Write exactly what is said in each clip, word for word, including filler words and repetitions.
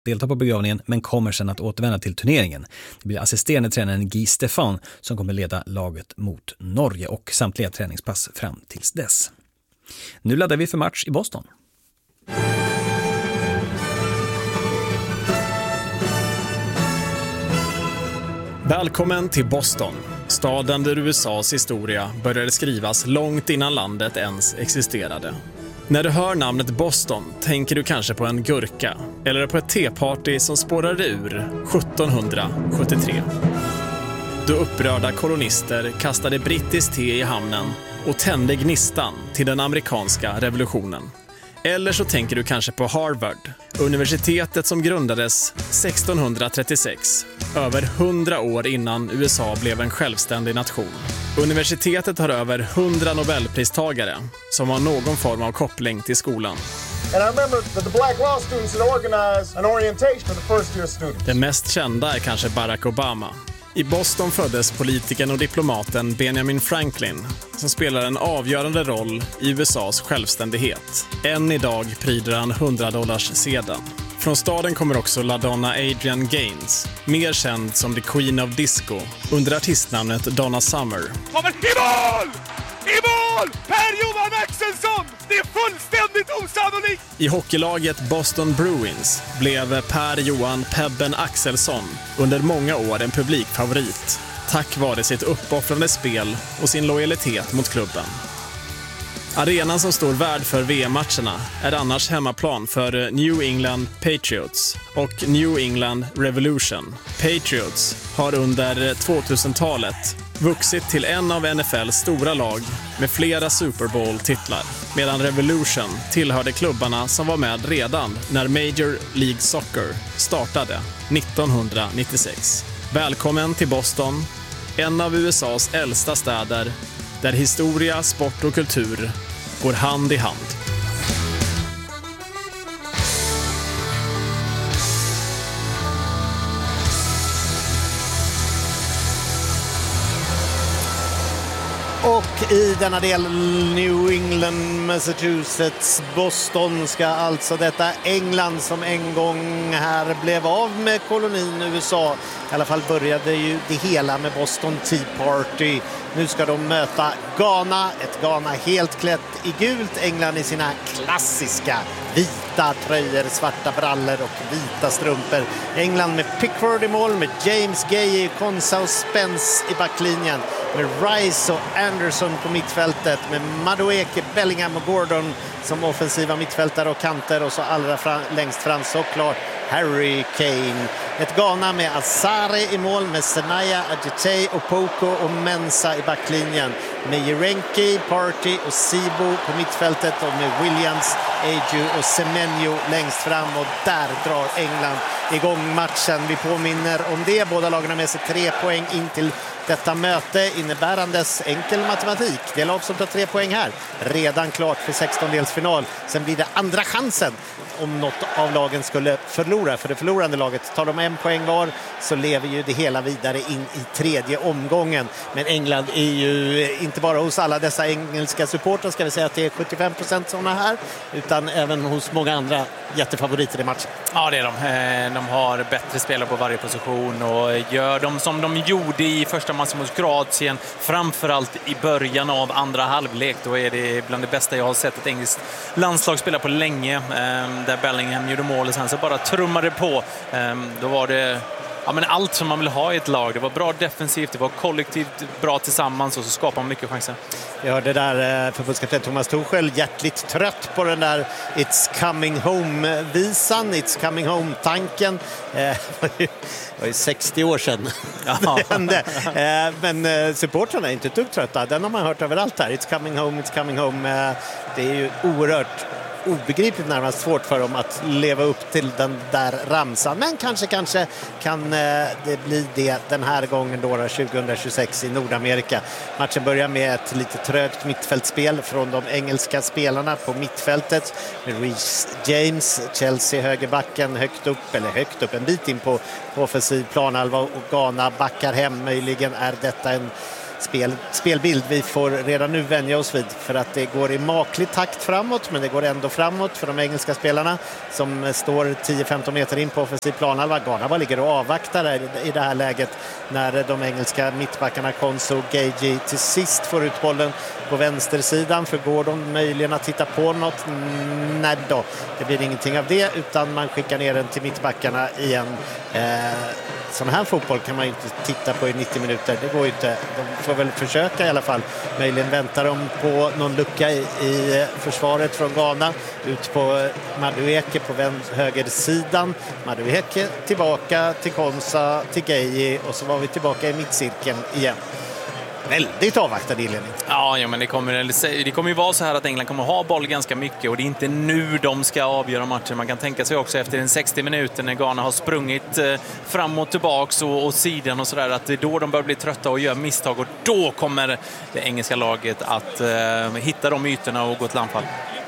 delta på begravningen men kommer sedan att återvända till turneringen. Det blir assisterande tränaren Guy Stefan som kommer leda laget mot Norge och samtliga träningspass fram tills dess. Nu laddar vi för match i Boston. Välkommen till Boston, staden där U S A:s historia började skrivas långt innan landet ens existerade. När du hör namnet Boston tänker du kanske på en gurka eller på ett teparty som spårade ur sjuttonhundrasjuttiotre. Då upprörda kolonister kastade brittiskt te i hamnen och tände gnistan till den amerikanska revolutionen. Eller så tänker du kanske på Harvard, universitetet som grundades sextonhundratrettiosex, över hundra år innan U S A blev en självständig nation. Universitetet har över hundra Nobelpristagare som har någon form av koppling till skolan. And I remember that the black law students had organized an orientation for the first year students. Den mest kända är kanske Barack Obama. I Boston föddes politikern och diplomaten Benjamin Franklin som spelar en avgörande roll i U S A:s självständighet. Än idag pryder han hundra-dollars-sedeln. Från staden kommer också LaDonna Adrienne Gaines, mer känd som The Queen of Disco, under artistnamnet Donna Summer. Kommer i mål! I mål! Per-Johan Axelsson! Det är fullständigt osannolikt! I hockeylaget Boston Bruins blev Per-Johan Pebben Axelsson under många år en publikfavorit, tack vare sitt uppoffrande spel och sin lojalitet mot klubben. Arenan som står värd för V M-matcherna är annars hemmaplan för New England Patriots och New England Revolution. Patriots har under tvåtusentalet vuxit till en av N F L:s stora lag med flera Super Bowl-titlar, medan Revolution tillhörde klubbarna som var med redan när Major League Soccer startade nittonhundranittiosex. Välkommen till Boston, en av U S A:s äldsta städer, där historia, sport och kultur går hand i hand. Och i denna del New England, Massachusetts, Boston ska alltså detta England som en gång här blev av med kolonin U S A. I alla fall började ju det hela med Boston Tea Party. Nu ska de möta Ghana, ett Ghana helt klätt i gult. England i sina klassiska vita tröjor, svarta brallor och vita strumpor. England med Pickford i mål, med James Gay, Konsa och Spence i backlinjen. Med Rice och Anderson på mittfältet, med Madueke, Bellingham och Gordon som offensiva mittfältare och kanter, och så allra fram, längst fram såklart Harry Kane. Ett Ghana med Azare i mål, med Senaya, Adjete, Opoko och Mensa i backlinjen. Med Jerenki, Party och Sibo på mittfältet, och med Williams, Eju och Semenyo längst fram. Och där drar England igång matchen. Vi påminner om det. Båda lagarna med sig tre poäng in till detta möte, innebärandes enkel matematik. Det lag som tar tre poäng här redan klart för sextondelsfinal. Sen blir det andra chansen om något av lagen skulle förlora. För det förlorande laget, tar de en poäng var, så lever ju det hela vidare in i tredje omgången. Men England är ju inte bara hos alla dessa engelska supportrar, ska vi säga att det är sjuttiofem procent sådana här, utan även hos många andra jättefavoriter i matchen. Ja, det är de. De har bättre spelare på varje position och gör de som de gjorde i första matchen mot Kroatien, framförallt i början av andra halvlek. Då är det bland det bästa jag har sett ett engelskt landslag spela på länge, där Bellingham gjorde mål och sen så bara trummade på. Då var det ja, men allt som man vill ha i ett lag. Det var bra defensivt, det var kollektivt bra tillsammans, och så skapar man mycket chanser. Jag hörde där förbundskapten Thomas Tuchel hjärtligt trött på den där It's coming home-visan, It's coming home-tanken. Det var ju sextio år sedan ja. det hände. Men supportrarna är inte ett dugg trötta. Den har man hört överallt här. It's coming home, it's coming home. Det är ju oerhört obegripligt, närmast svårt för dem att leva upp till den där ramsan. Men kanske, kanske kan det bli det den här gången då, tjugohundratjugosex i Nordamerika. Matchen börjar med ett lite trögt mittfältspel från de engelska spelarna på mittfältet. Med Reece James, Chelsea högerbacken högt upp, eller högt upp, en bit in på, på offensiv planhalva, och Ghana backar hem. Möjligen är detta en spel, spelbild vi får redan nu vänja oss vid, för att det går i maklig takt framåt, men det går ändå framåt för de engelska spelarna som står tio femton meter in på offensiv planhalva. Ghana bara ligger och avvaktar i det här läget när de engelska mittbackarna Konso och Gagey till sist får ut bollen på vänstersidan. För går de möjligen att titta på något? Nej då, det blir ingenting av det, utan man skickar ner den till mittbackarna igen. Eh, sån här fotboll kan man ju inte titta på i nittio minuter, det går ju inte. De får väl försöka i alla fall. Möjligen väntar de på någon lucka i, i försvaret från Ghana. Ut på Madueke på högersidan. Madueke tillbaka till Konsa, till Gagey, och så var vi tillbaka i mittcirkeln igen. Väldigt avvaktad inledning. Ja, ja, men det kommer, det kommer ju vara så här att England kommer ha boll ganska mycket, och det är inte nu de ska avgöra matchen. Man kan tänka sig också efter en sextio minuter när Ghana har sprungit eh, fram och tillbaks och, och sidan och sådär, att det är då de börjar bli trötta och gör misstag, och då kommer det engelska laget att eh, hitta de ytorna och gå till anfall.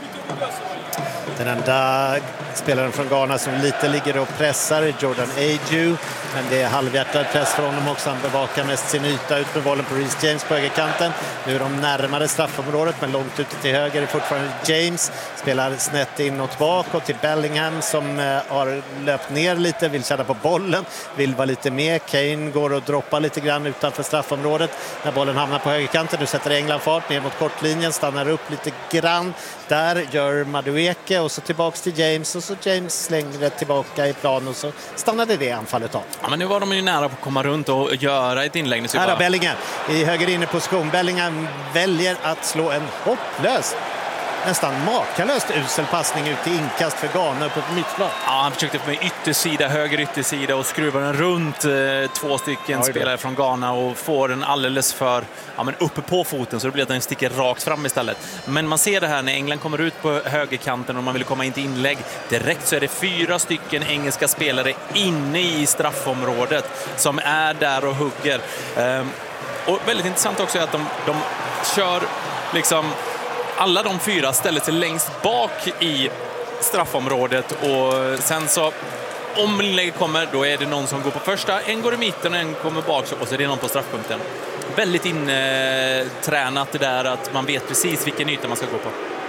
Den enda spelaren från Ghana som lite ligger och pressar är Jordan Ayew, men det är halvhjärtad press för honom också. Han bevakar mest sin yta ut med bollen på Reece James på högerkanten. Nu är de närmare straffområdet, men långt ute till höger är fortfarande James. Spelar snett inåt bakåt till Bellingham som eh, har löpt ner lite, vill känna på bollen, vill vara lite med. Kane går och droppar lite grann utanför straffområdet när bollen hamnar på högerkanten. Nu sätter England fart ner mot kortlinjen, stannar upp lite grann. Där gör Madueke, och så tillbaks till James, och så James slänger tillbaka i plan, och så stannade det anfallet av. Ja, men nu var de ju nära på att komma runt och göra ett inlägg. Här har Bellingham i höger inne position. Bellingham väljer att slå en hopplös, nästan makalöst usel passning ut i inkast för Ghana uppe på mittplan. Ja, han försökte med yttersida, höger yttersida, och skruva den runt eh, två stycken ja, spelare från Ghana och får den alldeles för ja, men uppe på foten, så det blir att den sticker rakt fram istället. Men man ser det här när England kommer ut på högerkanten och man vill komma in till inlägg. Direkt så är det fyra stycken engelska spelare inne i straffområdet som är där och hugger. Ehm, och väldigt intressant också är att de, de kör liksom alla de fyra ställer sig längst bak i straffområdet, och sen så om inlägget kommer, då är det någon som går på första, en går i mitten och en kommer bak, och så är det någon på straffpunkten. Väldigt intränat det där att man vet precis vilken yta man ska gå på.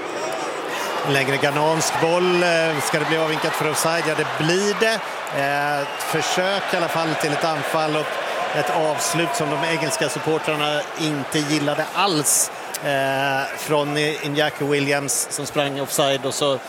Längre ghanansk boll, ska det bli avvinkat för offside? Ja, det blir det. Ett försök i alla fall till ett anfall och ett avslut som de engelska supportrarna inte gillade alls. Eh, från Iñaki Williams som sprang offside, och så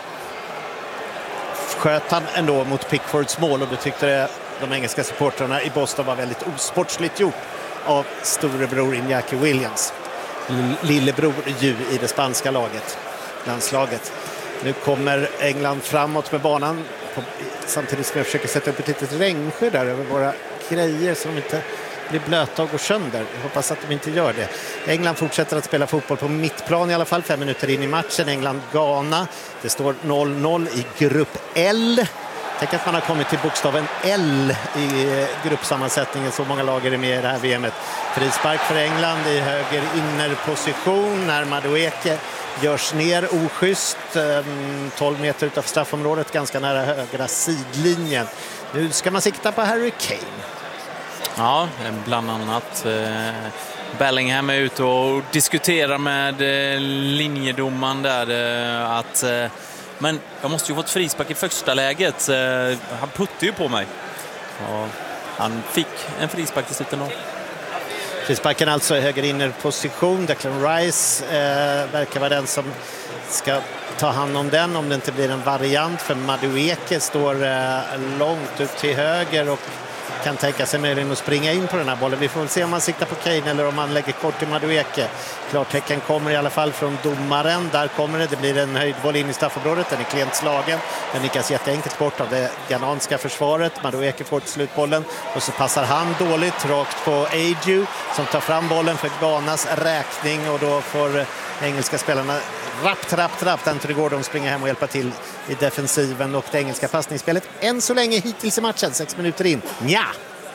sköt han ändå mot Pickfords mål, och det tyckte det, de engelska supportrarna i Boston var väldigt osportsligt gjort av storebror Iñaki Williams, lillebror ju i det spanska laget, landslaget. Nu kommer England framåt med banan på, samtidigt som jag försöker sätta upp ett litet regnskydd där över våra grejer så de inte blir blöta och går sönder. Jag hoppas att de inte gör det. England fortsätter att spela fotboll på mittplan i alla fall, fem minuter in i matchen. England-Ghana. Det står noll noll i grupp L. Tänk att man har kommit till bokstaven L i gruppsammansättningen. Så många lag är med i det här V M:et. Frispark för England i höger innerposition när Madueke görs ner oschysst. tolv meter utanför straffområdet, ganska nära högra sidlinjen. Nu ska man sikta på Harry Kane. Ja, bland annat. Eh, Bellingham är ute och diskuterar med eh, linjedomaren där. Eh, att, eh, men jag måste ju få ett frispark i första läget. Eh, han puttade ju på mig. Och han fick en frispark till slutet då. Frisparken alltså i höger innerposition. Declan Rice eh, verkar vara den som ska ta hand om den, om det inte blir en variant. För Madueke står eh, långt ut till höger och kan tänka sig möjligen att springa in på den här bollen. Vi får väl se om man siktar på Kane eller om man lägger kort till Madueke. Klartecken kommer i alla fall från domaren. Där kommer det. Det blir en höjdboll in i straffområdet. Den är klent slagen. Den nickas jätteenkelt bort av det ghananska försvaret. Madueke får till slut bollen. Och så passar han dåligt rakt på Ayew som tar fram bollen för Ghanas räkning. Och då får engelska spelarna rappt, rappt, rappt. Anthony Gordon springer hem och hjälper till i defensiven och det engelska passningsspelet. Än så länge hittills i matchen, sex minuter in. Nja!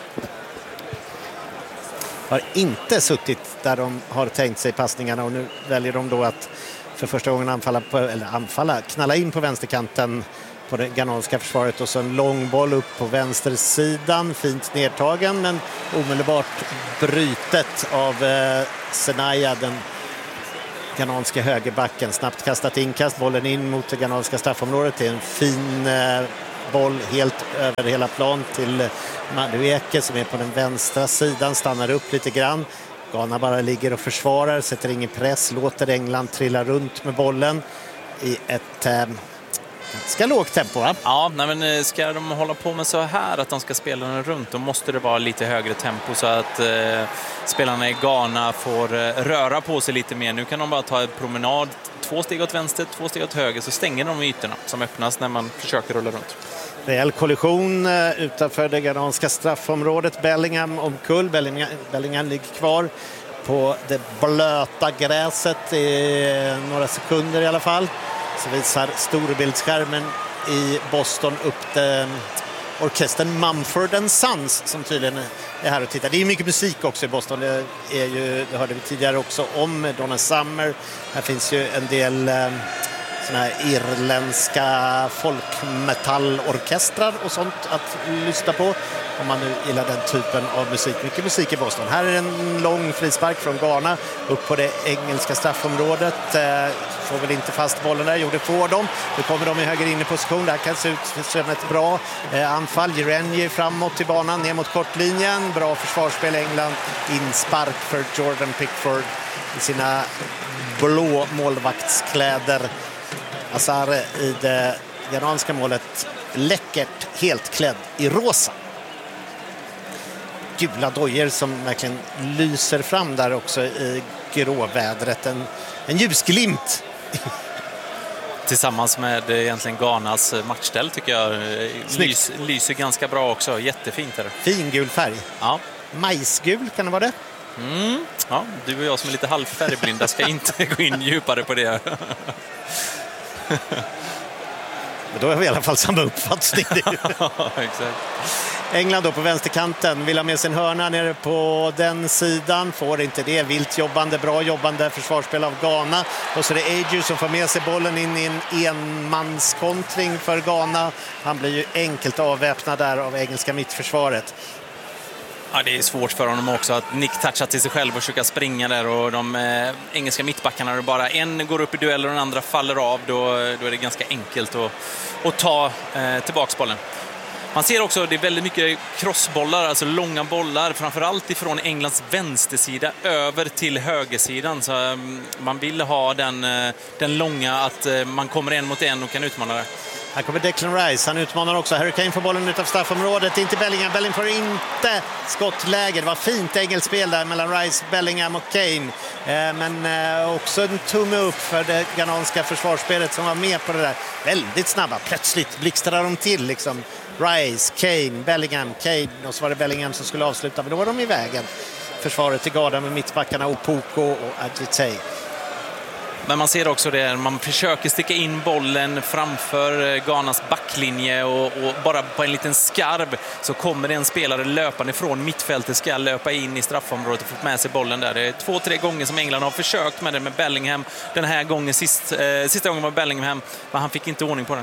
Har inte suttit där de har tänkt sig passningarna och nu väljer de då att för första gången anfalla, på, eller anfalla, knalla in på vänsterkanten på det ghananska försvaret. Och så en lång boll upp på vänstersidan, fint nedtagen men omedelbart brytet av eh, Senaya, den ghananska högerbacken. Snabbt kastat inkast, bollen in mot det ghananska straffområdet. Det är en fin eh, boll helt över hela plan till eh, Madueke som är på den vänstra sidan, stannar upp lite grann. Ghana bara ligger och försvarar, sätter ingen press, låter England trilla runt med bollen i ett eh, ganska lågt tempo, va? Ja, nej, men ska de hålla på med så här att de ska spela den runt, då måste det vara lite högre tempo så att eh, spelarna i Ghana får eh, röra på sig lite mer. Nu kan de bara ta en promenad, två steg åt vänster, två steg åt höger, så stänger de ytorna som öppnas när man försöker rulla runt. Rejäl kollision eh, utanför det ghananska straffområdet. Bellingham omkull, Bellingham, Bellingham ligger kvar på det blöta gräset i några sekunder i alla fall. Så visar storbildsskärmen i Boston upp den orkestern Mumford and Sons som tydligen är här och tittar. Det är mycket musik också i Boston. Det är ju, det hörde vi tidigare också om Donna Summer. Här finns ju en del eh, såna här irländska folkmetallorkestrar och sånt att lyssna på om man nu gillar den typen av musik. Mycket musik i Boston. Här är en lång frispark från Ghana upp på det engelska straffområdet. Eh, får väl inte fast bollen där. Jo, det får de. Nu kommer de i höger inne position. Det här kan se ut som ett bra eh, anfall. Jirenji framåt till banan, ner mot kortlinjen. Bra försvarsspel England. Inspark för Jordan Pickford i sina blå målvaktskläder. Azar i det ghananska målet läckert helt klädd i rosa. Gula dojer som verkligen lyser fram där också i gråvädret. En, en ljusglimt. Tillsammans med egentligen Ghanas matchställ tycker jag lys, lyser ganska bra också. Jättefint är det. Fin gul färg. Ja. Majsgul, kan det vara det? Mm. Ja, du och jag som är lite halvfärgblinda ska inte gå in djupare på det. Men då har vi i alla fall samma uppfattning. Ja, exakt. England då på vänsterkanten vill ha med sin hörna nere på den sidan, får inte det. Vilt jobbande, bra jobbande försvarsspel av Ghana. Och så är det Ayew som får med sig bollen in i en enmanskontring för Ghana. Han blir ju enkelt avväpnad där av engelska mittförsvaret. Ja, det är svårt för honom också att Nick touchar till sig själv och försöka springa där, och de eh, engelska mittbackarna, och bara en går upp i duell och den andra faller av, då, då är det ganska enkelt att, att ta eh, tillbaks bollen. Man ser också att det är väldigt mycket crossbollar, alltså långa bollar, framförallt ifrån Englands vänstersida över till högersidan. Så um, man vill ha den, uh, den långa, att uh, man kommer en mot en och kan utmana det. Här kommer Declan Rice, han utmanar också. Harry Kane får bollen ut av straffområdet, inte Bellingham. Bellingham får inte skottläge. Det var fint enkelt spel där mellan Rice, Bellingham och Kane. Eh, men eh, också en tumme upp för det ghananska försvarsspelet som var med på det där. Väldigt snabba, plötsligt blixtrar de till liksom. Rice, Kane, Bellingham, Kane, och så var det Bellingham som skulle avsluta, men då var de i vägen. Försvaret till Ghana med mittbackarna Opoko och Adjitei. Men man ser också det, man försöker sticka in bollen framför Ghanas backlinje, och, och bara på en liten skarv så kommer det en spelare löpande från mittfältet, ska löpa in i straffområdet och få med sig bollen där. Det är två, tre gånger som England har försökt med det med Bellingham. Den här gången, sist, eh, sista gången var Bellingham, men han fick inte ordning på den.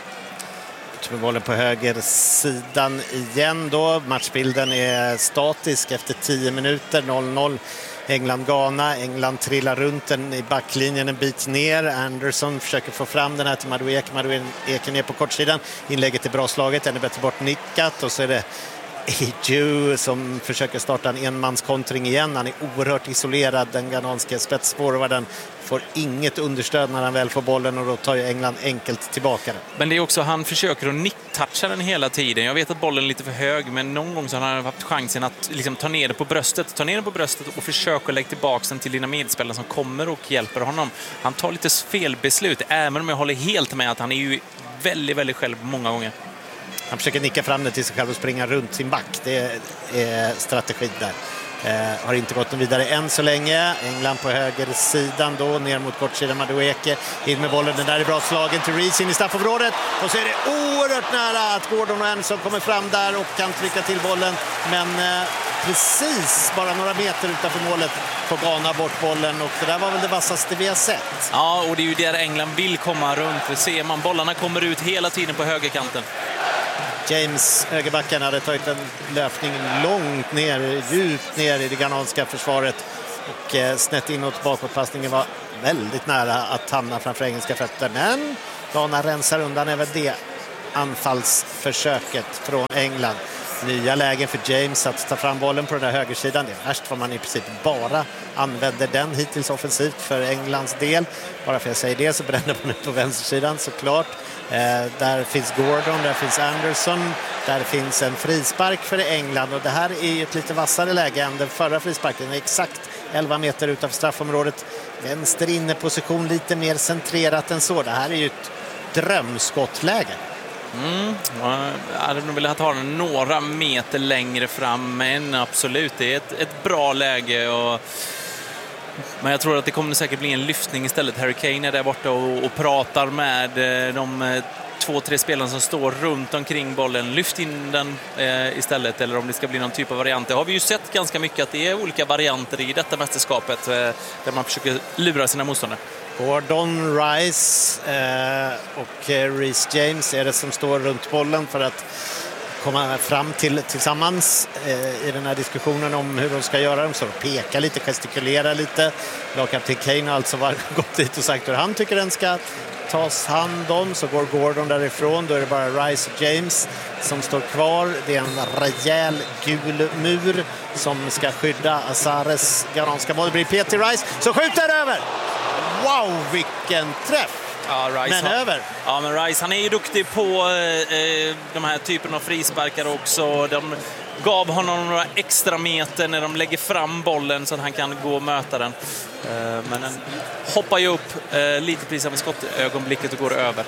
Med bollen på höger sidan igen då. Matchbilden är statisk efter tio minuter, noll noll. England-Ghana. England trillar runt den i backlinjen en bit ner. Anderson försöker få fram den här till Madueke. Madueke ner på kortsidan. Inlägget är bra slaget, ännu bättre bort nickat. Och så är det Ayew som försöker starta en enmanskontring igen. Han är oerhört isolerad, den ghananske spetsforwarden. Får inget understöd när han väl får bollen, och då tar ju England enkelt tillbaka den. Men det är också, han försöker att nicktoucha den hela tiden. Jag vet att bollen är lite för hög, men någon gång så har han haft chansen att liksom ta ner det på bröstet. Ta ner det på bröstet och försöka lägga tillbaka den till dina medspelare som kommer och hjälper honom. Han tar lite fel beslut, även om jag håller helt med att han är ju väldigt, väldigt själv många gånger. Han försöker nicka fram det till sig själv och springa runt sin back. Det är strategin där. Eh, har inte gått vidare än så länge. England på höger sidan då, ner mot kortsidan Madueke. In med bollen, den där är bra slagen till Reece in i straffområdet. Och så är det oerhört nära att Gordon och Anderson kommer fram där och kan trycka till bollen. Men eh, precis bara några meter utanför målet på Ghana bort bollen, och det där var väl det vassaste vi har sett. Ja, och det är ju där England vill komma runt. Det ser man, bollarna kommer ut hela tiden på högerkanten. James, högerbacken, hade tagit en löpning långt ner, djupt ner i det ghananska försvaret, och eh, snett inåt bakåtpassningen var väldigt nära att hamna framför engelska fötter, men Ghana rensar undan även det anfallsförsöket från England. Nya lägen för James att ta fram bollen på den där högersidan. Det är värst vad man i princip bara använder den hittills offensivt för Englands del. Bara för att jag säger det så bränner man ut på vänstersidan såklart. Eh, där finns Gordon, där finns Anderson, där finns en frispark för England, och det här är ju ett lite vassare läge än den förra frisparken. Exakt elva meter utanför straffområdet. Vänster inne position, lite mer centrerat än så. Det här är ju ett drömskottläge. Mm. Jag hade nog velat ha den några meter längre fram, men absolut, det är ett, ett bra läge. Och... men jag tror att det kommer säkert bli en lyftning istället. Harry Kane är där borta och, och pratar med de två, tre spelarna som står runt omkring bollen. Lyft in den eh, istället, eller om det ska bli någon typ av variant. Det har vi ju sett ganska mycket att det är olika varianter i detta mästerskapet eh, där man försöker lura sina motståndare. Gordon, Rice eh, och Reece James är det som står runt bollen för att komma fram till tillsammans eh, i den här diskussionen om hur de ska göra. De så peka lite, gestikulera lite. Lagkapten Kane har alltså var, gått dit och sagt hur han tycker den ska tas hand om. Så går Gordon därifrån. Då är det bara Rice och James som står kvar. Det är en rejäl gul mur som ska skydda Azares ghananska mål. Det blir Peter Rice som skjuter över. Wow, vilken träff! Ja, Rice, men han, över. Ja, men Rice, han är ju duktig på eh, de här typen av frisparkar också. De gav honom några extra meter när de lägger fram bollen så att han kan gå och möta den. Eh, men den hoppar ju upp eh, lite precis av skottögonblicket och går över.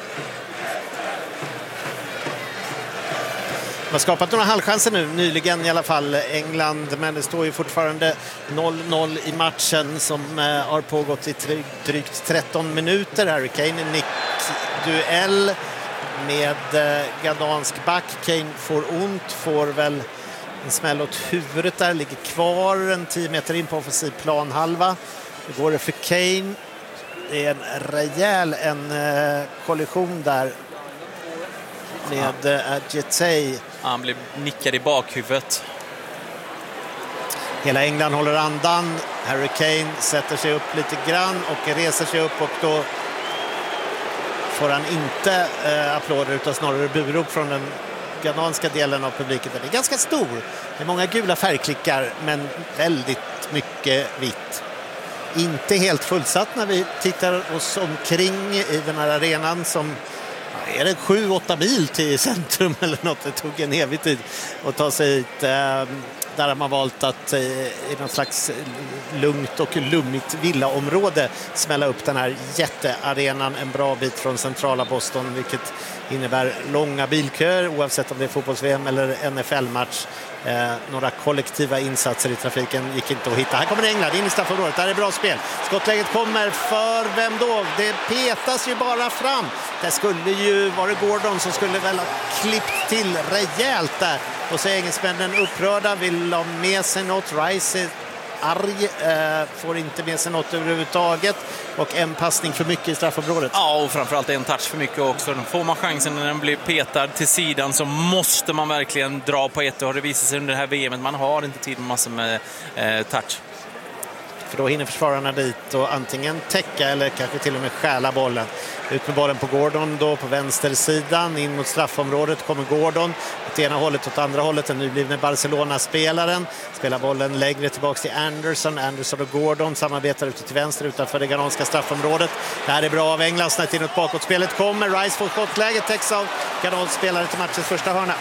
De har skapat några halvchanser nu, nyligen i alla fall England, men det står ju fortfarande noll noll i matchen som eh, har pågått i drygt tretton minuter. Harry Kane, nick-duell med eh, ghanansk back. Kane får ont, får väl en smäll åt huvudet där, ligger kvar en tio meter in på offensiv planhalva. Det går det för Kane. Det är en rejäl en eh, kollision där med uh, Adjetey. Han blir nickad i bakhuvudet. Hela England håller andan. Harry Kane sätter sig upp lite grann och reser sig upp, och då får han inte uh, applåder utan snarare burop från den ghananska delen av publiken. Den är ganska stor. Det är många gula färgklickar men väldigt mycket vitt. Inte helt fullsatt när vi tittar oss omkring i den här arenan som är det sju åtta mil till centrum eller något. Det tog en evig tid att ta sig hit. Där har man valt att i någon slags lugnt och lummigt villaområde smälla upp den här jättearenan en bra bit från centrala Boston, vilket innebär långa bilköer oavsett om det är fotbolls-V M eller N F L-match. Eh, några kollektiva insatser i trafiken gick inte att hitta. Här kommer England in i straffområdet. Där är bra spel. Skottläget kommer för vem då? Det petas ju bara fram. Det skulle ju vara Gordon som skulle väl ha klippt till rejält där. Och så är engelsmännen upprörda, vill ha med sig något. Rice är arg, eh, får inte med sig något överhuvudtaget. Och en passning för mycket i straffområdet. Ja, och framförallt en touch för mycket också. Får man chansen när den blir petad till sidan så måste man verkligen dra på ett. Och har det visat sig under det här V M. Man har inte tid med massor med eh, touch. För då hinner försvararna dit och antingen täcka eller kanske till och med stjäla bollen. Ut med bollen på Gordon då på vänstersidan. In mot straffområdet kommer Gordon. Åt ena hållet åt andra hållet. Den nyblivne Barcelona-spelaren. Spelar bollen längre tillbaka till Anderson. Anderson och Gordon samarbetar ute till vänster utanför det ghananska straffområdet. Det här är bra av England. Snett inåt bakåt. Spelet kommer. Rice får skottläget. Täcks av Ghanans spelare till matchens första hörna.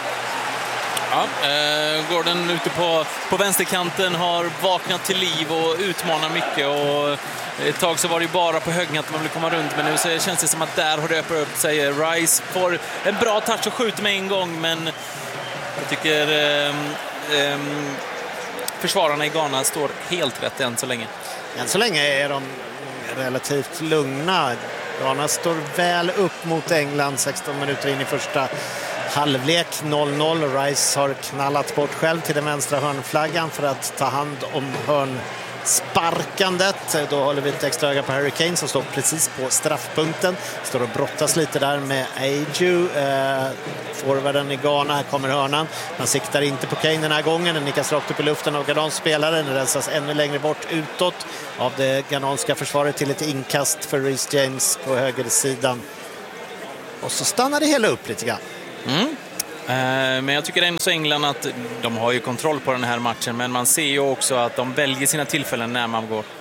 Ja, eh, Gordon ute på, på vänsterkanten har vaknat till liv och utmanar mycket. Och ett tag så var det bara på högerkanten man vill komma runt, men nu så känns det som att där har det öppnat upp sig. Rice får en bra touch och skjuter med en gång, men jag tycker eh, eh, försvararna i Ghana står helt rätt än så länge. Än så länge är de relativt lugna. Ghana står väl upp mot England sexton minuter in i första halvlek noll noll och Rice har knallat bort själv till den vänstra hörnflaggan för att ta hand om hörnsparkandet. Då håller vi ett extra öga på Harry Kane som står precis på straffpunkten. Står och brottas lite där med Ayew. Eh, forwarden i Ghana, här kommer hörnan. Man siktar inte på Kane den här gången. Den nickas rakt upp i luften av Ghanans spelare. Den rensas ännu längre bort utåt av det ghananska försvaret till ett inkast för Reece James på högersidan. Och så stannar det hela upp lite grann. Mm. Men jag tycker ändå så England att de har ju kontroll på den här matchen, men man ser ju också att de väljer sina tillfällen när man går.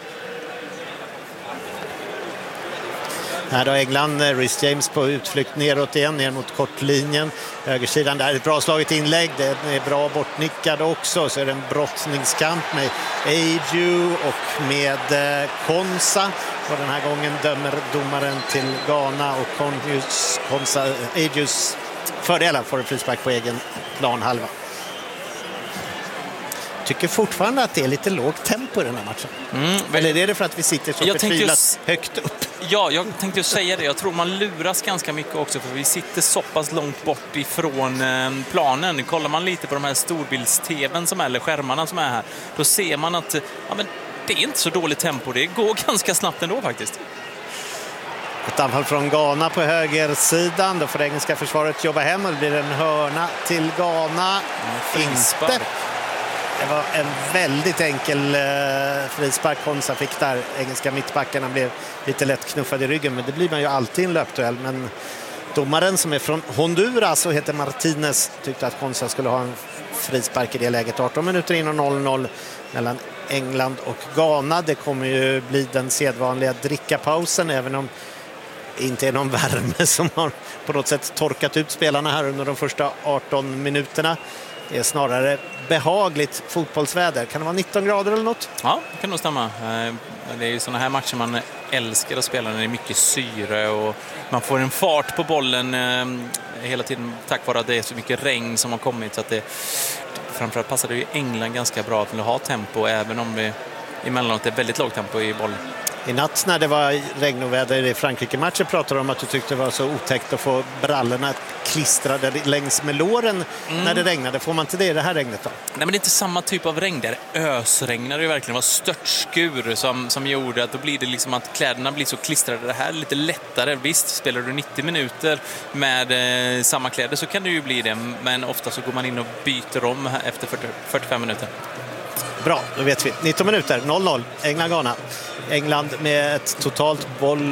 Här då England, Reece James på utflykt neråt igen, ner mot kortlinjen. Högersidan där, ett bra slaget inlägg, det är bra bortnickad också. Så är det en brottningskamp med Ayew och med Konsa. Och den här gången dömer domaren till Ghana och Konsa, Konsa Ayews fördelar får en frispark på egen planhalva. Tycker fortfarande att det är lite lågt tempo i den här matchen. Mm, Eller är det för att vi sitter så förtvivlat just... högt upp? Ja, jag tänkte ju säga det. Jag tror man luras ganska mycket också för vi sitter så pass långt bort ifrån eh, planen. Kollar man lite på de här storbilds-tvn som är, eller skärmarna som är här, då ser man att ja, men det är inte så dåligt tempo. Det går ganska snabbt ändå faktiskt. Ett anfall från Ghana på högersidan. Då får det engelska försvaret jobba hem och det blir en hörna till Ghana. Mm, inte. Det var en väldigt enkel eh, frispark Konsa fick där. Engelska mittbackarna blev lite lätt knuffade i ryggen, men det blir man ju alltid i en löpduell. Men domaren som är från Honduras och heter Martinez tyckte att Konsa skulle ha en frispark i det läget. arton minuter in och noll noll mellan England och Ghana. Det kommer ju bli den sedvanliga drickapausen, även om det inte är någon värme som har på något sätt torkat ut spelarna här under de första arton minuterna. Det är snarare behagligt fotbollsväder. Kan det vara nitton grader eller något? Ja, det kan nog stämma. Det är ju sådana här matcher man älskar att spela när det är mycket syre och man får en fart på bollen hela tiden tack vare att det är så mycket regn som har kommit. Så att det, framförallt passar det ju England ganska bra att ha tempo även om det emellanåt är väldigt lågt tempo i bollen. I natt när det var regn och väder i Frankrike-matchen pratade du om att du tyckte det var så otäckt att få brallorna klistrade längs med låren mm. när det regnade. Får man inte det i det här regnet då? Nej, men det är inte samma typ av regn där. Ösregnade det verkligen. Det var störtskur som, som gjorde att då blir det liksom att kläderna blir så klistrade. Det här är lite lättare. Visst, spelar du nittio minuter med eh, samma kläder så kan det ju bli det. Men ofta så går man in och byter om efter fyrtio, fyrtiofem minuter. Bra, då vet vi. nitton minuter, noll noll. England-Ghana. England med ett totalt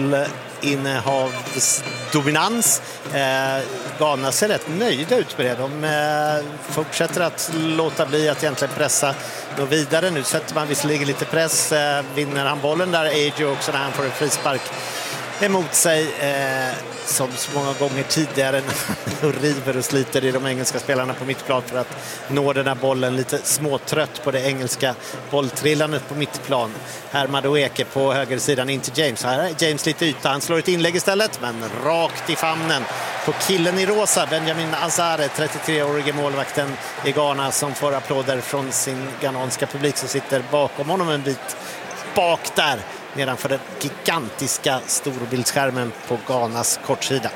bollinnehavsdominans. Eh, Ghana ser rätt nöjda ut med det. De eh, fortsätter att låta bli att egentligen pressa då vidare. Nu sätter man visserligen lite press. Eh, vinner han bollen där, Ayew också när han får en frispark emot sig eh, som så många gånger tidigare och river och sliter i de engelska spelarna på mittplan för att nå den här bollen, lite småtrött på det engelska bolltrillandet på mittplan. Här Madueke på högersidan in till James. Här är James lite yta, han slår ett inlägg istället men rakt i famnen på killen i rosa, Benjamin Azare, trettiotre-årige målvakten i Ghana som får applåder från sin ghananska publik som sitter bakom honom en bit bak där nedanför den gigantiska storbildsskärmen på Ghanas kortsida.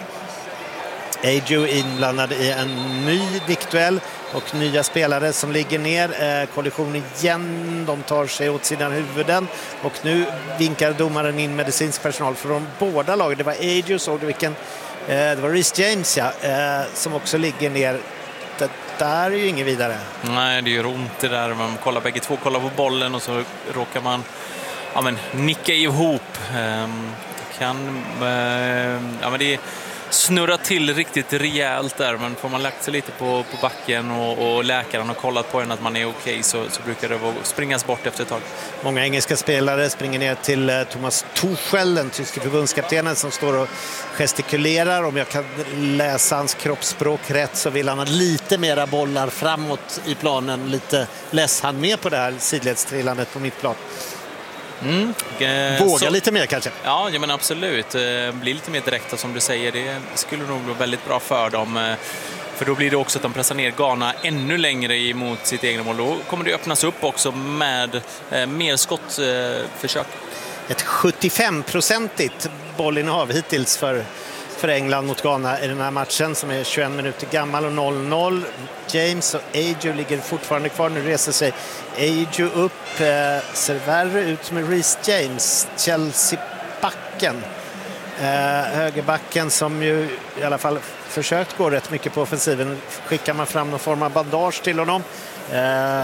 Ayew inblandad i en ny nickduell och nya spelare som ligger ner. Eh, kollision igen, de tar sig åt sina huvuden och nu vinkar domaren in medicinsk personal från båda lagen. Det var Ayew, såg du vilken? Eh, det var Reece James ja, eh, som också ligger ner. Det där är ju inget vidare. Nej, det gör ont det där. Man kollar bägge två, kollar på bollen och så råkar man ja, men nicka ihop. Um, kan, uh, ja, men det snurrar till riktigt rejält där. Men får man lagt sig lite på, på backen och, och läkaren har kollat på en att man är okej okay, så, så brukar det vara, springas bort efter ett tag. Många engelska spelare springer ner till uh, Thomas Tuchel, den tyska förbundskaptenen som står och gestikulerar. Om jag kan läsa hans kroppsspråk rätt så vill han ha lite mera bollar framåt i planen. Lite less han med på det här sidledstrillandet på mittplan. Mm. Våga så, lite mer kanske. Ja, ja men absolut. Bli lite mer direkta som du säger. Det skulle nog bli väldigt bra för dem. För då blir det också att de pressar ner Ghana ännu längre emot sitt egna mål. Då kommer det öppnas upp också med eh, mer skottförsök. Ett sjuttiofem-procentigt bollinnehav hittills för, för England mot Ghana i den här matchen som är tjugoen minuter gammal och noll noll. James och Ayew ligger fortfarande kvar. Nu reser sig Ayew upp, eh, ser värre ut med Reece James, Chelsea-backen. Eh, högerbacken som ju i alla fall försökt gå rätt mycket på offensiven. Skickar man fram någon form av bandage till honom. Eh,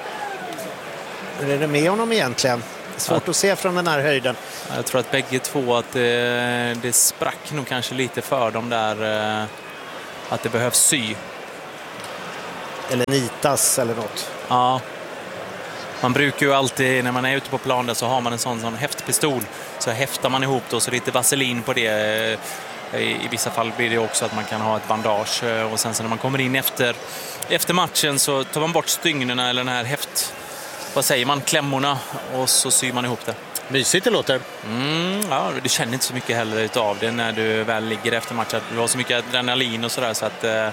hur är det med honom egentligen? Svårt att se från den här höjden. Jag tror att bägge två att det, det sprack nog kanske lite för dem där, att det behövs sy. Eller nitas eller något. Ja. Man brukar ju alltid, när man är ute på plan där, så har man en sån, sån häftpistol. Så häftar man ihop då, så lite vaselin på det. I, I vissa fall blir det också att man kan ha ett bandage. Och sen så när man kommer in efter, efter matchen så tar man bort stygnerna eller den här häft... Vad säger man? Klämmorna. Och så syr man ihop det. Mysigt det låter. Mm, ja, du känner inte så mycket heller utav det när du väl ligger efter matchen. Du har så mycket adrenalin och sådär, så att eh,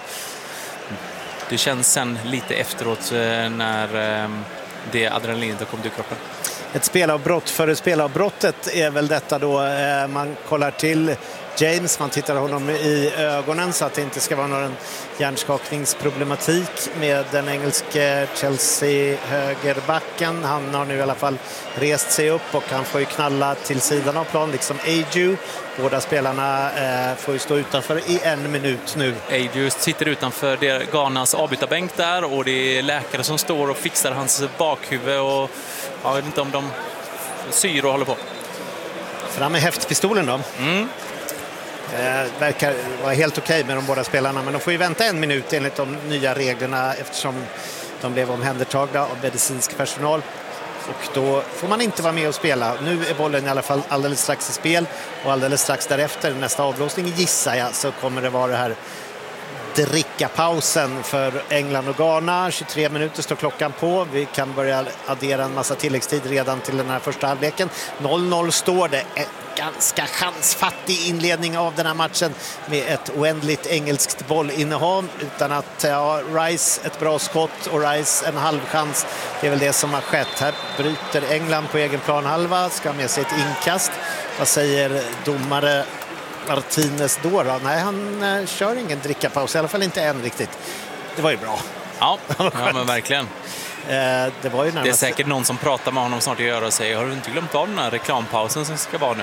det känns sen lite efteråt eh, när eh, det adrenalinet har kommit ur kroppen. Ett spelavbrott för spelavbrottet är väl detta då. Eh, man kollar till James, man tittar honom i ögonen så att det inte ska vara någon hjärnskakningsproblematik med den engelske Chelsea-högerbacken. Han har nu i alla fall rest sig upp och han får ju knalla till sidan av plan, liksom Ayew. Båda spelarna eh, får ju stå utanför i en minut nu. Ayew sitter utanför Ghanas avbytarbänk där, och det är läkare som står och fixar hans bakhuvud, och jag vet inte om de syr och håller på. Fram med häftpistolen då. Mm. Eh, verkar vara helt okej med de båda spelarna, men de får ju vänta en minut enligt de nya reglerna eftersom de blev omhändertagna av medicinsk personal, och då får man inte vara med och spela. Nu är bollen i alla fall alldeles strax i spel, och alldeles strax därefter, nästa avblåsning gissar jag, så kommer det vara det här drickapausen för England och Ghana. tjugotre minuter står klockan på. Vi kan börja addera en massa tilläggstid redan till den här första halvleken. noll noll står det. En ganska chansfattig inledning av den här matchen med ett oändligt engelskt bollinnehav, utan att ja, Rice ett bra skott och Rice en halvchans. Det är väl det som har skett. Här bryter England på egen planhalva, ska med sig ett inkast. Vad säger domare Martinez då, då? Nej, han eh, kör ingen drickapaus, i alla fall inte än riktigt. Det var ju bra. Ja, ja men verkligen. Eh, det, var ju närmast... det är säkert någon som pratar med honom snart att göra och säger, har du inte glömt av den här reklampausen som ska vara nu?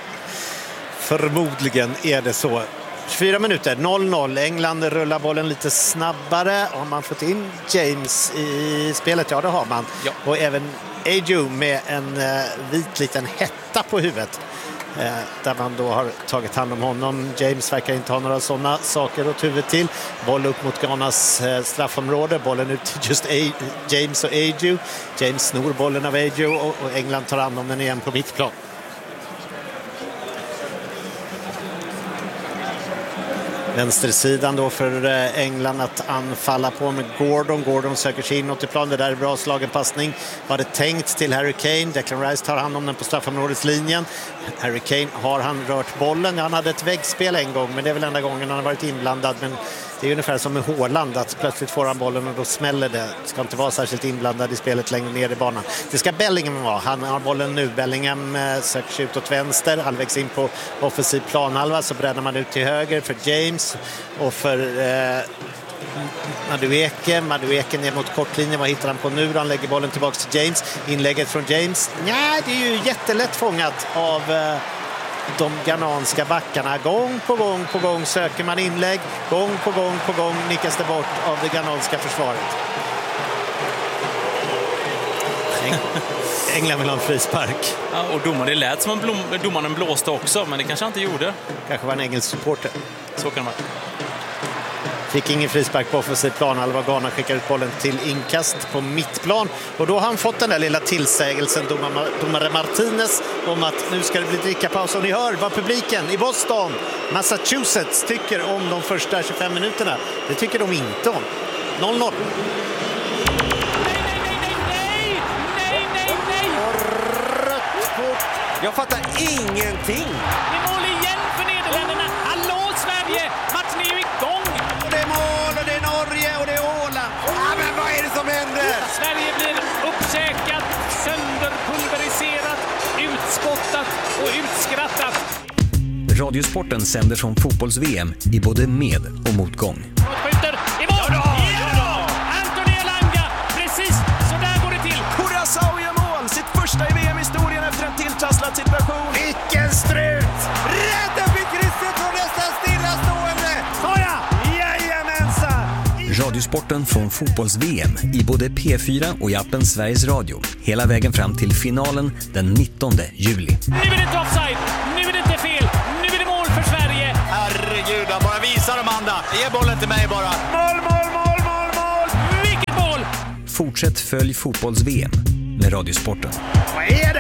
Förmodligen är det så. tjugofyra minuter, noll noll. England rullar bollen lite snabbare. Har man fått in James i spelet? Ja, det har man. Ja. Och även Ayew med en eh, vit liten hetta på huvudet. Eh, där man då har tagit hand om honom. James verkar inte ha några sådana saker åt huvudet till. Boll upp mot Ghanas eh, straffområde. Bollen ut till just A- James och Ayew. James snor bollen av Ayew och, och England tar hand om den igen på mittplan. Vänstersidan då för England att anfalla på med Gordon. Gordon söker sig inåt i plan. Det där är bra slagen passning. Var det tänkt till Harry Kane. Declan Rice tar hand om den på straffområdeslinjen. Harry Kane, har han rört bollen? Han hade ett väggspel en gång, men det är väl enda gången han har varit inblandad. Men det är ungefär som med Haaland, att plötsligt får han bollen och då smäller det. Ska inte vara särskilt inblandad i spelet längre ner i banan. Det ska Bellingham vara. Han har bollen nu. Bellingham söker sig ut åt vänster. Halvvägs in på offensiv planhalva, så bränner man ut till höger för James och för eh, Madueke. Madueke ner mot kortlinjen. Vad hittar han på nu? Han lägger bollen tillbaka till James. Inlägget från James. Nej, det är ju jättelätt fångat av eh, de ghananska backarna. Gång på gång på gång söker man inlägg. Gång på gång på gång nickas det bort av det ghananska försvaret. England vill ha en frispark. Ja, och domaren, det lät som om domaren blåste också, men det kanske han inte gjorde. Kanske var en engelsk supporter. Så kan det vara. Fick ingen frispark på offensiv plan. Alva Ghana skickar ut bollen till inkast på mittplan. Och då har han fått den där lilla tillsägelsen, domare, domare Martinez, om att nu ska det bli drickapaus. Och ni hör vad publiken i Boston, Massachusetts, tycker om de första tjugofem minuterna. Det tycker de inte om. noll noll. Jag fattar ingenting. Det är mål igen för Nederländerna. Hallå Sverige! Matchen är ju igång. Och det är mål och det är Norge och det är Åland. Ja, men vad är det som händer? Sverige blir uppkäkat, sönderpulveriserat, utspottat och utskrattat. Radiosporten sänder från fotbolls-V M i både med- och motgång. Skjuter i mål! Ja! Ja! Anthony Elanga! Precis så där går det till. Curaçao gör mål! Sitt första i V M-historien efter en tilltrasslad situation. Vilken strut! Rädda vid krysset från nästan stillastående! Såja! Jajamensan! Radiosporten från fotbolls-V M i både P fyra och i appen Sveriges Radio. Hela vägen fram till finalen den nittonde juli. Nu är det inte offside! Nu är det inte fel! Nu är det mål för Sverige! Herregud, han bara visar Amanda. Ge bollen till mig bara. Mål, mål, mål, mål, mål! Vilket mål! Fortsätt följ fotbolls-V M med Radiosporten. Vad är det